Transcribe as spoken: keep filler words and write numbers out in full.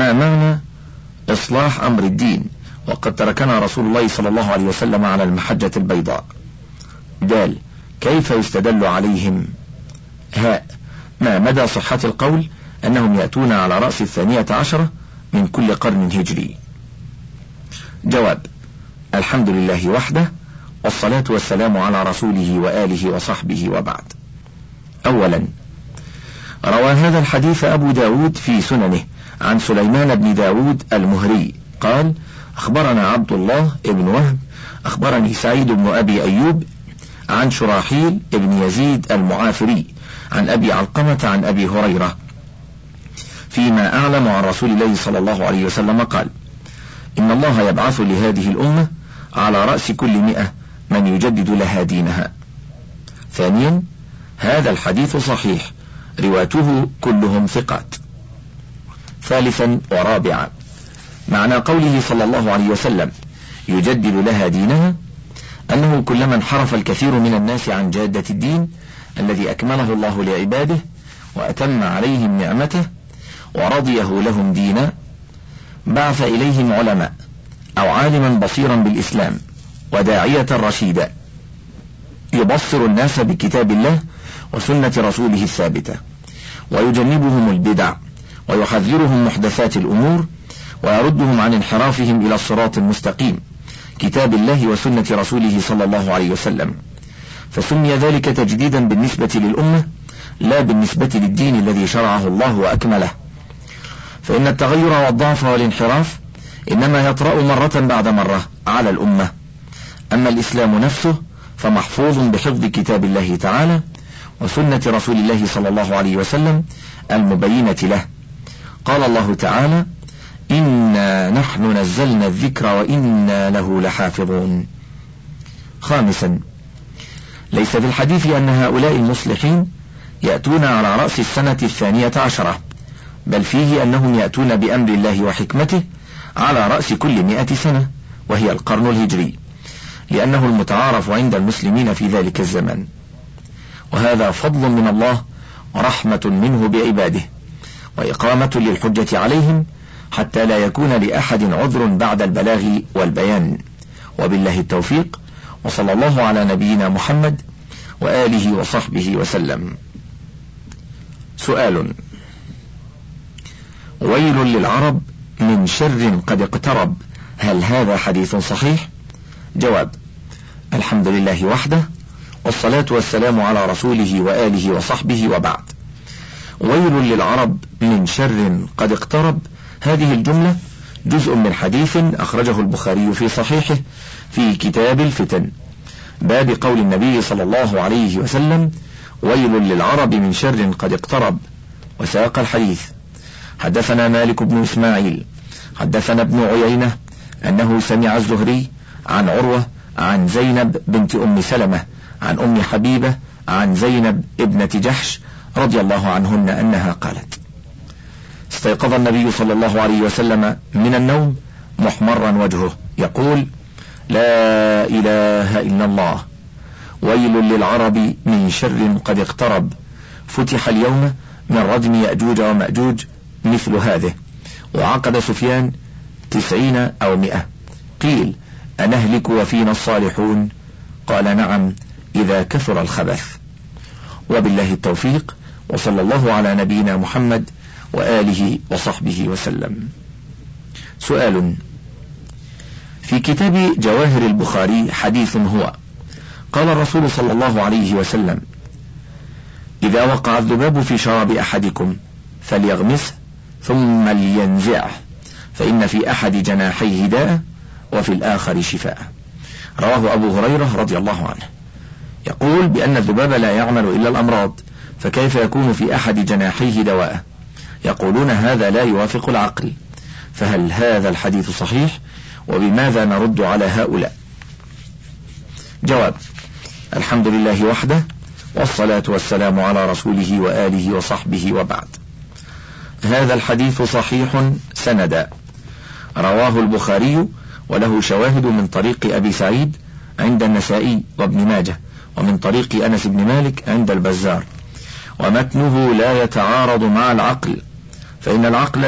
ما معنى إصلاح أمر الدين وقد تركنا رسول الله صلى الله عليه وسلم على المحجة البيضاء؟ دال كيف يستدل عليهم؟ هاء ما مدى صحة القول أنهم يأتون على رأس الثانية عشرة من كل قرن هجري؟ جواب الحمد لله وحده والصلاة والسلام على رسوله وآله وصحبه وبعد. أولا، روى هذا الحديث أبو داود في سننه عن سليمان بن داود المهري قال أخبرنا عبد الله بن وهب أخبرني سعيد بن أبي أيوب عن شراحيل بن يزيد المعافري عن أبي علقمة عن أبي هريرة فيما أعلم عن رسول الله صلى الله عليه وسلم قال إن الله يبعث لهذه الأمة على رأس كل مئة من يجدد لها دينها. ثانيا، هذا الحديث صحيح رواته كلهم ثقات. ثالثا ورابعا، معنى قوله صلى الله عليه وسلم يجدد لها دينها أنه كلما انحرف الكثير من الناس عن جادة الدين الذي أكمله الله لعباده وأتم عليهم نعمته ورضيه لهم دينا بعث إليهم علماء أو عالما بصيرا بالإسلام وداعية رشيدا يبصر الناس بكتاب الله وسنة رسوله الثابتة ويجنبهم البدع ويحذرهم محدثات الأمور ويردهم عن انحرافهم إلى الصراط المستقيم كتاب الله وسنة رسوله صلى الله عليه وسلم. فسمي ذلك تجديدا بالنسبة للأمة لا بالنسبة للدين الذي شرعه الله وأكمله، فإن التغير والضعف والانحراف إنما يطرأ مرة بعد مرة على الأمة، أما الإسلام نفسه فمحفوظ بحفظ كتاب الله تعالى وسنة رسول الله صلى الله عليه وسلم المبينة له. قال الله تعالى إنا نحن نزلنا الذكر وإنا له لحافظون. خامسا، ليس في الحديث أن هؤلاء المصلحين يأتون على رأس السنة الثانية عشرة، بل فيه أنهم يأتون بأمر الله وحكمته على رأس كل مئة سنة وهي القرن الهجري، لأنه المتعارف عند المسلمين في ذلك الزمن، وهذا فضل من الله ورحمة منه بعباده وإقامة للحجة عليهم حتى لا يكون لأحد عذر بعد البلاغ والبيان. وبالله التوفيق، وصلى الله على نبينا محمد وآله وصحبه وسلم. سؤال: ويل للعرب من شر قد اقترب، هل هذا حديث صحيح؟ جواب: الحمد لله وحده والصلاة والسلام على رسوله وآله وصحبه وبعد. ويل للعرب من شر قد اقترب، هذه الجملة جزء من حديث أخرجه البخاري في صحيحه في كتاب الفتن باب قول النبي صلى الله عليه وسلم ويل للعرب من شر قد اقترب، وساق الحديث. حدثنا مالك بن إسماعيل حدثنا ابن عيينة أنه سمع الزهري عن عروة عن زينب بنت أم سلمة عن أم حبيبة عن زينب ابنة جحش رضي الله عنهن أنها قالت: استيقظ النبي صلى الله عليه وسلم من النوم محمرا وجهه يقول: لا إله إلا الله، ويل للعرب من شر قد اقترب، فتح اليوم من ردم يأجوج ومأجوج مثل هذه، وعقد سفيان تسعين أو مئة. قيل: أنهلك وفينا الصالحون؟ قال: نعم، إذا كثر الخبث. وبالله التوفيق، وصلى الله على نبينا محمد وآله وصحبه وسلم. سؤال: في كتاب جواهر البخاري حديث هو قال الرسول صلى الله عليه وسلم: إذا وقع الذباب في شراب أحدكم فليغمسه ثم لينزعه، فإن في أحد جناحيه داء وفي الآخر شفاء. رواه أبو هريرة رضي الله عنه، يقول بأن الذباب لا يعمل إلا الأمراض، فكيف يكون في أحد جناحيه دواء؟ يقولون هذا لا يوافق العقل، فهل هذا الحديث صحيح؟ وبماذا نرد على هؤلاء؟ جواب: الحمد لله وحده والصلاة والسلام على رسوله وآله وصحبه وبعد. هذا الحديث صحيح سندا، رواه البخاري وله شواهد من طريق أبي سعيد عند النسائي وابن ماجه، ومن طريق أنس بن مالك عند البزار، ومتنه لا يتعارض مع العقل، فإن العقل